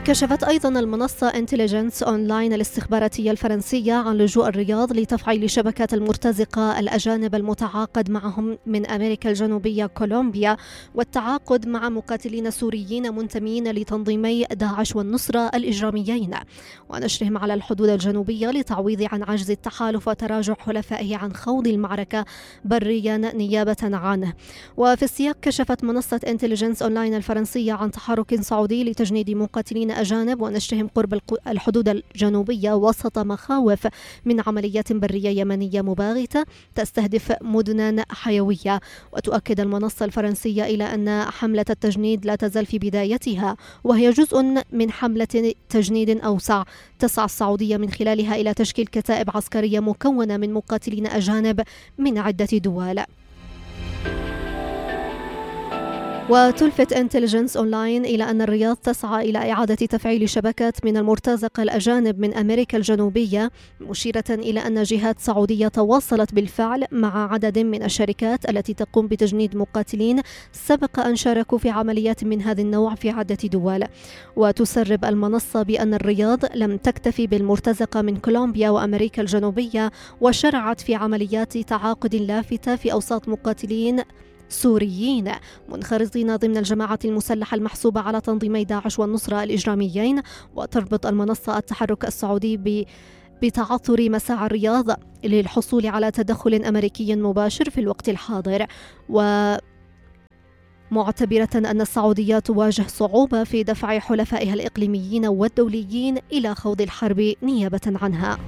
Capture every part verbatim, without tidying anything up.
كشفت أيضا المنصة انتليجنس أونلاين الاستخباراتية الفرنسية عن لجوء الرياض لتفعيل شبكات المرتزقة الأجانب المتعاقد معهم من أمريكا الجنوبية كولومبيا والتعاقد مع مقاتلين سوريين منتمين لتنظيمي داعش والنصرة الإجراميين ونشرهم على الحدود الجنوبية لتعويض عن عجز التحالف وتراجع حلفائه عن خوض المعركة بريا نيابة عنه. وفي السياق كشفت منصة انتليجنس أونلاين الفرنسية عن تحرك سعودي لتجنيد مقاتلين أجانب ونشرهم قرب الحدود الجنوبية وسط مخاوف من عمليات برية يمنية مباغتة تستهدف مدنا حيوية. وتؤكد المنصة الفرنسية إلى أن حملة التجنيد لا تزال في بدايتها وهي جزء من حملة تجنيد أوسع تسعى السعودية من خلالها إلى تشكيل كتائب عسكرية مكونة من مقاتلين أجانب من عدة دول. وتلفت انتليجنس أونلاين إلى أن الرياض تسعى إلى إعادة تفعيل شبكة من المرتزقة الأجانب من أمريكا الجنوبية، مشيرة إلى أن جهات سعودية تواصلت بالفعل مع عدد من الشركات التي تقوم بتجنيد مقاتلين سبق أن شاركوا في عمليات من هذا النوع في عدة دول. وتسرب المنصة بأن الرياض لم تكتفي بالمرتزقة من كولومبيا وأمريكا الجنوبية وشرعت في عمليات تعاقد لافتة في أوساط مقاتلين سوريين منخرطين ضمن الجماعات المسلحة المحسوبة على تنظيمي داعش والنصرة الإجراميين. وتربط المنصة التحرك السعودي بتعثر مساعي الرياض للحصول على تدخل أمريكي مباشر في الوقت الحاضر، ومعتبرة أن السعودية تواجه صعوبة في دفع حلفائها الإقليميين والدوليين إلى خوض الحرب نيابة عنها.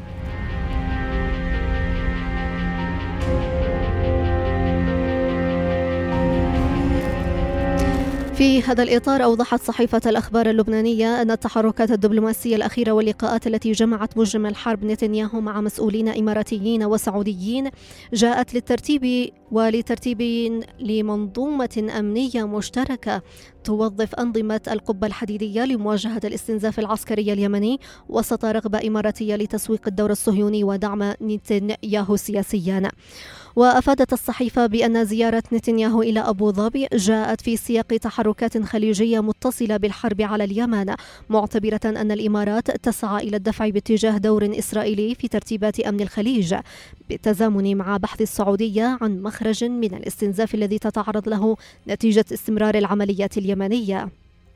في هذا الإطار أوضحت صحيفة الأخبار اللبنانية أن التحركات الدبلوماسية الأخيرة واللقاءات التي جمعت مجرم الحرب نتنياهو مع مسؤولين إماراتيين وسعوديين جاءت للترتيب ولترتيب لمنظومة أمنية مشتركة توظف أنظمة القبة الحديدية لمواجهة الاستنزاف العسكري اليمني وسط رغبة إماراتية لتسويق الدور الصهيوني ودعم نتنياهو سياسيا. وأفادت الصحيفة بأن زيارة نتنياهو إلى أبو ظبي جاءت في سياق تحركات خليجية متصلة بالحرب على اليمن، معتبرة أن الإمارات تسعى إلى الدفع باتجاه دور إسرائيلي في ترتيبات أمن الخليج بالتزامن مع بحث السعودية عن مخرج من الاستنزاف الذي تتعرض له نتيجة استمرار العمليات اليمنية.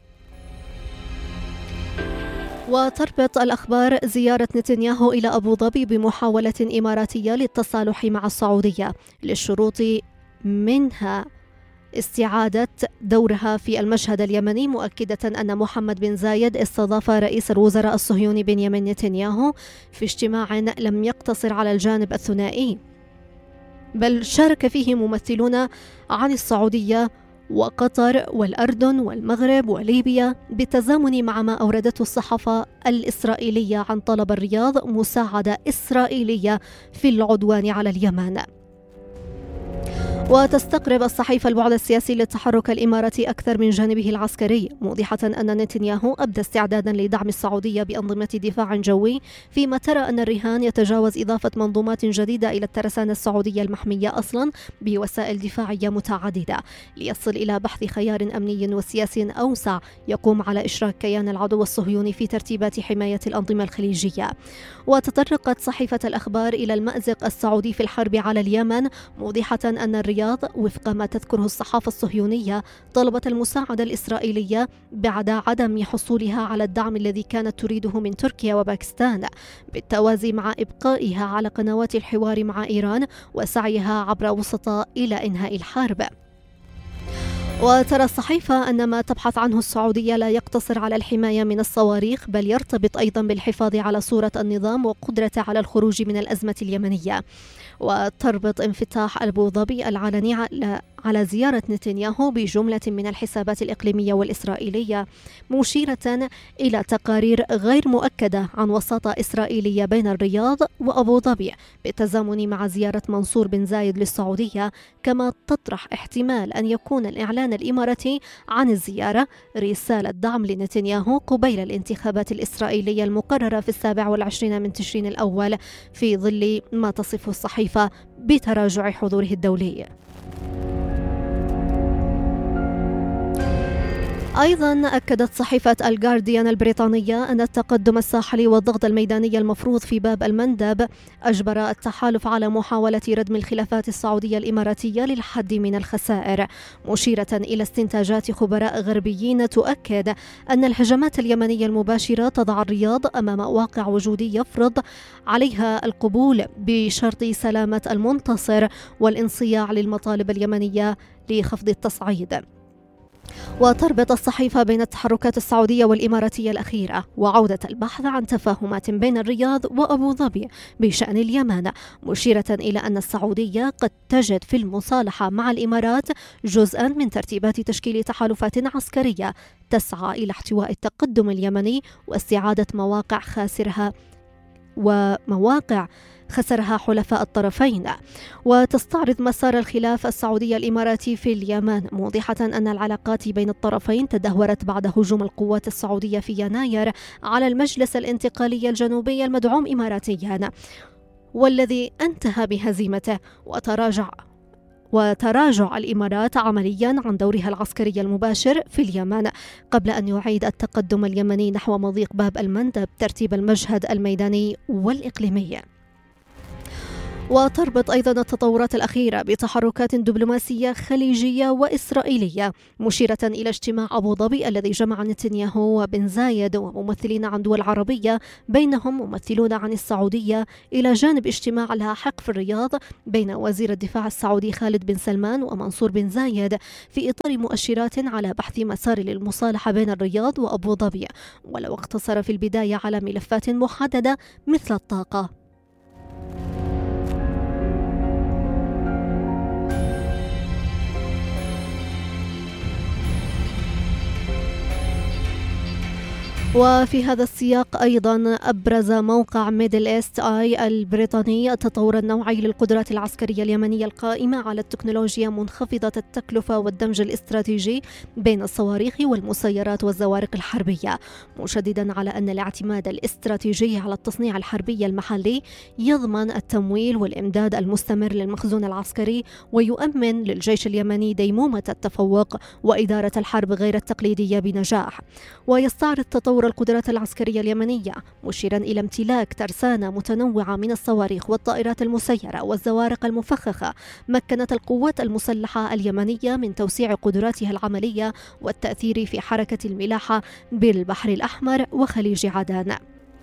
وتربط الأخبار زيارة نتنياهو إلى أبو ظبي بمحاولة إماراتية للتصالح مع السعودية للشروط منها استعادة دورها في المشهد اليمني، مؤكدة أن محمد بن زايد استضاف رئيس الوزراء الصهيوني بنيامين نتنياهو في اجتماع لم يقتصر على الجانب الثنائي بل شارك فيه ممثلون عن السعودية وقطر والأردن والمغرب وليبيا بالتزامن مع ما أوردته الصحافة الإسرائيلية عن طلب الرياض مساعدة إسرائيلية في العدوان على اليمن. وتستقرب الصحيفة البعد السياسي للتحرك الإماراتي أكثر من جانبه العسكري، موضحة أن نتنياهو أبدى استعدادا لدعم السعودية بأنظمة دفاع جوي، فيما ترى أن الرهان يتجاوز إضافة منظومات جديدة إلى الترسانة السعودية المحمية أصلا بوسائل دفاعية متعددة ليصل إلى بحث خيار أمني وسياسي أوسع يقوم على إشراك كيان العدو الصهيوني في ترتيبات حماية الأنظمة الخليجية. وتطرقت صحيفة الأخبار إلى المأزق السعودي في الحرب على اليمن، موضحة أن الرياض وفق ما تذكره الصحافة الصهيونية طلبت المساعدة الإسرائيلية بعد عدم حصولها على الدعم الذي كانت تريده من تركيا وباكستان، بالتوازي مع إبقائها على قنوات الحوار مع إيران وسعيها عبر وسطاء إلى إنهاء الحرب. وترى الصحيفة أن ما تبحث عنه السعودية لا يقتصر على الحماية من الصواريخ بل يرتبط أيضا بالحفاظ على صورة النظام وقدرته على الخروج من الأزمة اليمنية. وتربط انفتاح أبو ظبي العلني على زيارة نتنياهو بجملة من الحسابات الإقليمية والإسرائيلية، مشيرة إلى تقارير غير مؤكدة عن وساطة إسرائيلية بين الرياض وأبو ظبي بالتزامن مع زيارة منصور بن زايد للسعودية، كما تطرح احتمال أن يكون الإعلان الإماراتي عن الزيارة رسالة دعم لنتنياهو قبيل الانتخابات الإسرائيلية المقررة في السابع والعشرين من تشرين الأول، في ظل ما تصفه الصحيفة بتراجع حضوره الدولي. أيضا أكدت صحيفة الجارديان البريطانية أن التقدم الساحلي والضغط الميداني المفروض في باب المندب أجبر التحالف على محاولة ردم الخلافات السعودية الإماراتية للحد من الخسائر، مشيرة إلى استنتاجات خبراء غربيين تؤكد أن الهجمات اليمنية المباشرة تضع الرياض أمام واقع وجودي يفرض عليها القبول بشرط سلامة المنتصر والانصياع للمطالب اليمنية لخفض التصعيد. وتربط الصحيفة بين التحركات السعودية والإماراتية الأخيرة وعودة البحث عن تفاهمات بين الرياض وأبو ظبي بشأن اليمن، مشيرة إلى أن السعودية قد تجد في المصالحة مع الإمارات جزءا من ترتيبات تشكيل تحالفات عسكرية تسعى إلى احتواء التقدم اليمني واستعادة مواقع خاسرها ومواقع خسرها حلفاء الطرفين. وتستعرض مسار الخلاف السعودي الإماراتي في اليمن، موضحة أن العلاقات بين الطرفين تدهورت بعد هجوم القوات السعودية في يناير على المجلس الانتقالي الجنوبي المدعوم إماراتيا، والذي انتهى بهزيمته وتراجع وتراجع الإمارات عمليا عن دورها العسكري المباشر في اليمن، قبل أن يعيد التقدم اليمني نحو مضيق باب المندب ترتيب المشهد الميداني والإقليمي. وتربط أيضا التطورات الأخيرة بتحركات دبلوماسية خليجية وإسرائيلية، مشيرة إلى اجتماع أبو ظبي الذي جمع نتنياهو وبن زايد وممثلين عن دول عربية بينهم ممثلون عن السعودية، إلى جانب اجتماع لاحق في الرياض بين وزير الدفاع السعودي خالد بن سلمان ومنصور بن زايد في إطار مؤشرات على بحث مسار للمصالحة بين الرياض وأبو ظبي، ولو اقتصر في البداية على ملفات محددة مثل الطاقة. وفي هذا السياق أيضا أبرز موقع ميدل إيست آي البريطاني التطور النوعي للقدرات العسكرية اليمنية القائمة على التكنولوجيا منخفضة التكلفة والدمج الاستراتيجي بين الصواريخ والمسيرات والزوارق الحربية، مشددا على أن الاعتماد الاستراتيجي على التصنيع الحربي المحلي يضمن التمويل والإمداد المستمر للمخزون العسكري ويؤمن للجيش اليمني ديمومة التفوق وإدارة الحرب غير التقليدية بنجاح. ويستعرض تطور القدرات العسكرية اليمنية مشيرا إلى امتلاك ترسانة متنوعة من الصواريخ والطائرات المسيرة والزوارق المفخخة مكنت القوات المسلحة اليمنية من توسيع قدراتها العملية والتأثير في حركة الملاحة بالبحر الأحمر وخليج عدن.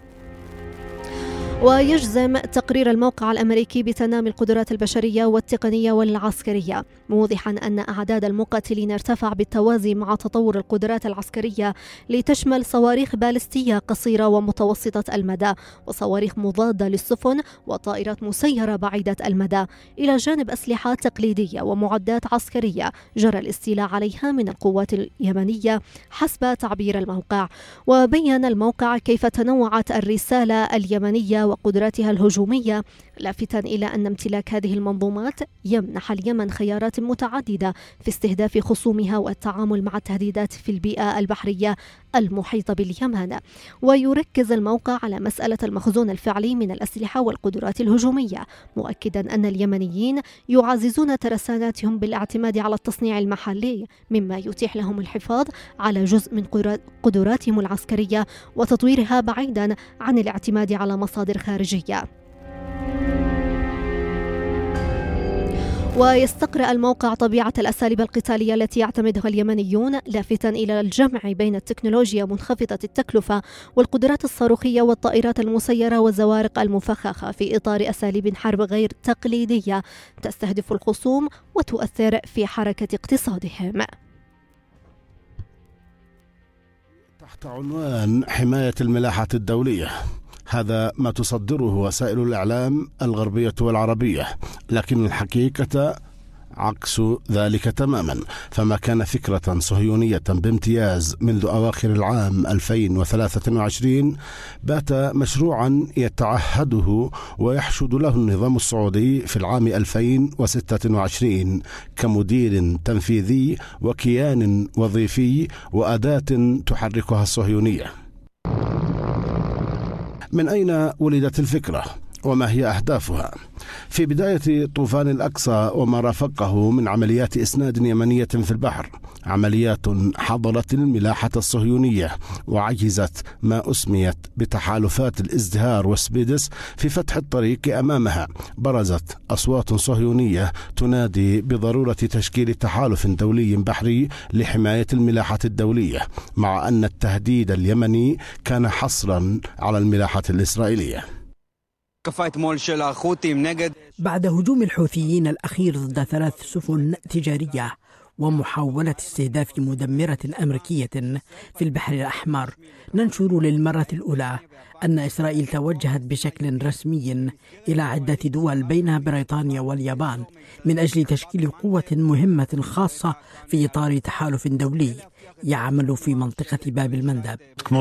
ويجزم تقرير الموقع الأمريكي بتنامي القدرات البشرية والتقنية والعسكرية، موضحا أن أعداد المقاتلين ارتفع بالتوازي مع تطور القدرات العسكرية لتشمل صواريخ باليستية قصيرة ومتوسطة المدى وصواريخ مضادة للسفن وطائرات مسيرة بعيدة المدى، إلى جانب أسلحة تقليدية ومعدات عسكرية جرى الاستيلاء عليها من القوات اليمنية حسب تعبير الموقع. وبين الموقع كيف تنوعت الرسالة اليمنية وقدراتها الهجومية، لافتا إلى أن امتلاك هذه المنظومات يمنح اليمن خيارات متعددة في استهداف خصومها والتعامل مع التهديدات في البيئة البحرية المحيطة باليمن. ويركز الموقع على مسألة المخزون الفعلي من الأسلحة والقدرات الهجومية، مؤكدا أن اليمنيين يعززون ترساناتهم بالاعتماد على التصنيع المحلي، مما يتيح لهم الحفاظ على جزء من قدراتهم العسكرية وتطويرها بعيدا عن الاعتماد على مصادر خارجية. ويستقرأ الموقع طبيعة الأساليب القتالية التي يعتمدها اليمنيون، لافتا إلى الجمع بين التكنولوجيا منخفضة التكلفة والقدرات الصاروخية والطائرات المسيرة والزوارق المفخخة في إطار أساليب حرب غير تقليدية تستهدف الخصوم وتؤثر في حركة اقتصادهم. تحت عنوان حماية الملاحة الدولية، هذا ما تصدره وسائل الإعلام الغربية والعربية، لكن الحقيقة عكس ذلك تماما، فما كان فكرة صهيونية بامتياز منذ أواخر العام ألفين وثلاثة وعشرين بات مشروعا يتعهده ويحشد له النظام السعودي في العام ألفين وستة وعشرين كمدير تنفيذي وكيان وظيفي وأداة تحركها الصهيونية. من أين ولدت الفكرة؟ وما هي أهدافها؟ في بداية طوفان الأقصى وما رافقه من عمليات إسناد يمنية في البحر، عمليات حضرت الملاحة الصهيونية وعجزت ما أسميت بتحالفات الازدهار وسبيدس في فتح الطريق أمامها. برزت أصوات صهيونية تنادي بضرورة تشكيل تحالف دولي بحري لحماية الملاحة الدولية، مع أن التهديد اليمني كان حصرا على الملاحة الإسرائيلية. بعد هجوم الحوثيين الأخير ضد ثلاث سفن تجارية ومحاولة استهداف مدمرة أمريكية في البحر الأحمر، ننشر للمرة الأولى أن إسرائيل توجهت بشكل رسمي إلى عدة دول بينها بريطانيا واليابان من أجل تشكيل قوة مهمة خاصة في إطار تحالف دولي يعمل في منطقة باب المندب.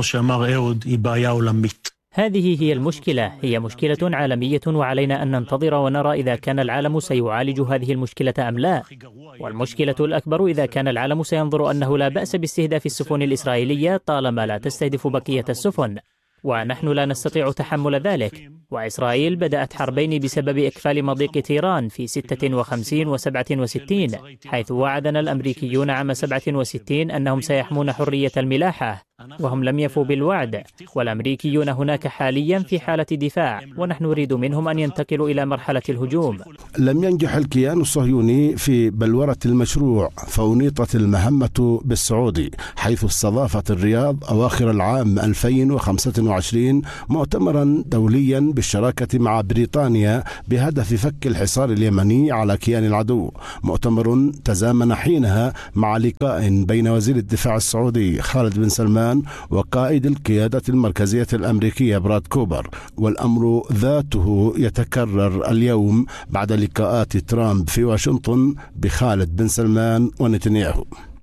هذه هي المشكلة، هي مشكلة عالمية، وعلينا أن ننتظر ونرى إذا كان العالم سيعالج هذه المشكلة أم لا. والمشكلة الأكبر إذا كان العالم سينظر أنه لا بأس باستهداف السفن الإسرائيلية طالما لا تستهدف بقية السفن، ونحن لا نستطيع تحمل ذلك. وإسرائيل بدأت حربين بسبب إقفال مضيق تيران في ستة وخمسين وسبعة وستين، حيث وعدنا الأمريكيون عام سبعة وستين أنهم سيحمون حرية الملاحة، وهم لم يفوا بالوعد، والأمريكيون هناك حاليا في حالة دفاع، ونحن نريد منهم أن ينتقلوا إلى مرحلة الهجوم. لم ينجح الكيان الصهيوني في بلورة المشروع، فأنيطت المهمة بالسعودي، حيث استضافت الرياض أواخر العام ألفين وخمسة وعشرين مؤتمرا دوليا بالشراكة مع بريطانيا بهدف فك الحصار اليمني على كيان العدو. مؤتمر تزامن حينها مع لقاء بين وزير الدفاع السعودي خالد بن سلمان وقائد القيادة المركزية الأمريكية براد كوبر، والأمر ذاته يتكرر اليوم بعد لقاءات ترامب في واشنطن بخالد بن سلمان ونتنياهو.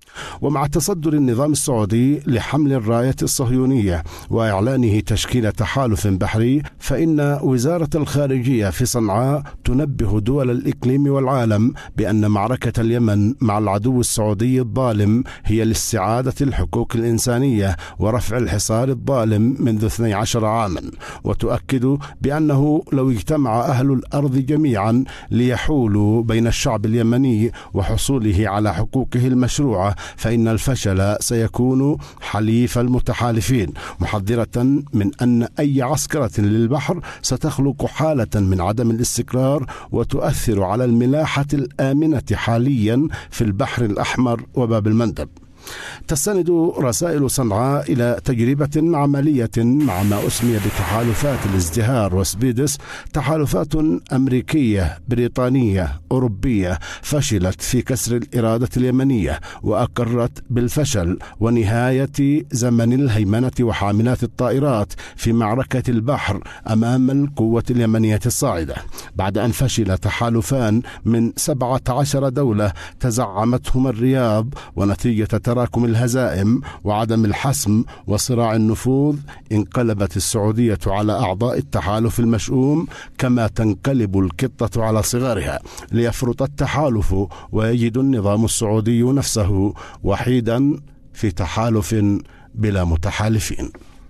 ومع تصدر النظام السعودي لحمل الراية الصهيونية وإعلانه تشكيل تحالف بحري، فإن وزارة الخارجية في صنعاء تنبه دول الإقليم والعالم بأن معركة اليمن مع العدو السعودي الظالم هي لاستعادة الحقوق الإنسانية ورفع الحصار الظالم منذ اثني عشر عاما، وتؤكد بأنه لو اجتمع أهل الأرض جميعا ليحولوا بين الشعب اليمني وحصوله على حقوقه المشروعة فإن الفشل سيكون حليف المتحالفين، محذرة من أن أي عسكرة للبحر ستخلق حالة من عدم الاستقرار وتؤثر على الملاحة الآمنة حاليا في البحر الأحمر وباب المندب. تستند رسائل صنعاء إلى تجربة عملية مع ما أسمي بتحالفات الازدهار وسبيدس، تحالفات أمريكية بريطانية أوروبية فشلت في كسر الإرادة اليمنية وأقرت بالفشل ونهاية زمن الهيمنة وحاملات الطائرات في معركة البحر أمام القوة اليمنية الصاعدة، بعد أن فشل تحالفان من سبعة عشر دولة تزعمتهما الرياض، ونتيجة تراكم الهزائم وعدم الحسم وصراع النفوذ انقلبت السعودية على أعضاء التحالف المشؤوم كما تنقلب القطة على صغارها، ليفرط التحالف ويجد النظام السعودي نفسه وحيدا في تحالف بلا متحالفين.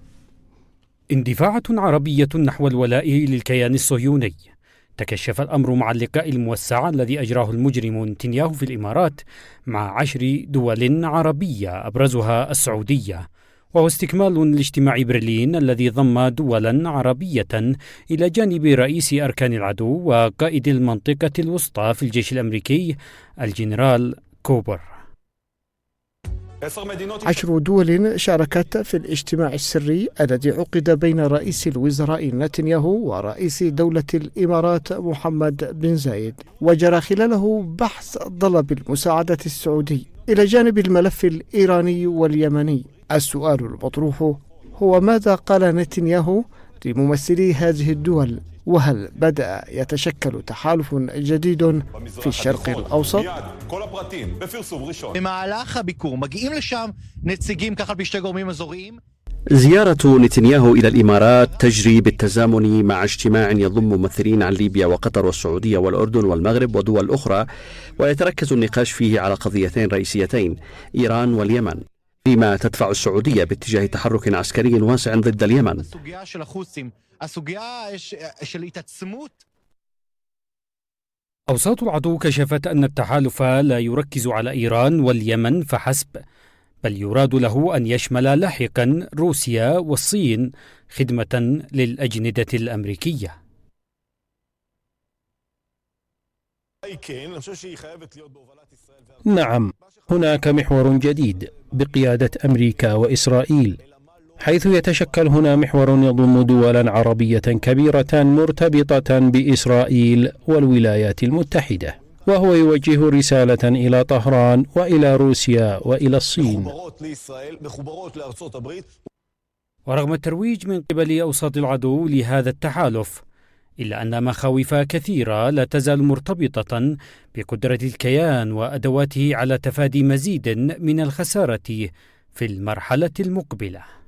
اندفاعة عربية نحو الولاء للكيان الصهيوني. تكشف الأمر مع اللقاء الموسع الذي أجراه المجرم نتنياهو في الإمارات مع عشر دول عربية أبرزها السعودية، وهو استكمال لاجتماع برلين الذي ضم دولا عربية إلى جانب رئيس أركان العدو وقائد المنطقة الوسطى في الجيش الأمريكي الجنرال كوبر. عشر دول شاركت في الاجتماع السري الذي عقد بين رئيس الوزراء نتنياهو ورئيس دولة الإمارات محمد بن زايد، وجرى خلاله بحث طلب المساعدة السعودي إلى جانب الملف الإيراني واليمني. السؤال المطروح هو ماذا قال نتنياهو لممثلي هذه الدول، وهل بدأ يتشكل تحالف جديد في الشرق الأوسط؟ במהלך הביקור מגיעים לשם נציגים ככה בשתי גורמים אזוריים. زيارة نتنياهو إلى الإمارات تجري بالتزامن مع اجتماع يضم ممثلين عن ليبيا وقطر والسعودية والأردن والمغرب ودول أخرى، ويتركز النقاش فيه على قضيتين رئيسيتين: إيران واليمن. لما تدفع السعودية باتجاه تحرك عسكري واسع ضد اليمن. أوساط العدو كشفت أن التحالف لا يركز على إيران واليمن فحسب، بل يراد له أن يشمل لاحقا روسيا والصين خدمة للأجندة الأمريكية. نعم، هناك محور جديد بقيادة أمريكا وإسرائيل، حيث يتشكل هنا محور يضم دولا عربية كبيرة مرتبطة بإسرائيل والولايات المتحدة، وهو يوجه رسالة إلى طهران وإلى روسيا وإلى الصين. ورغم الترويج من قبل أوساط العدو لهذا التحالف، إلا أن مخاوف كثيرة لا تزال مرتبطة بقدرة الكيان وأدواته على تفادي مزيد من الخسارة في المرحلة المقبلة.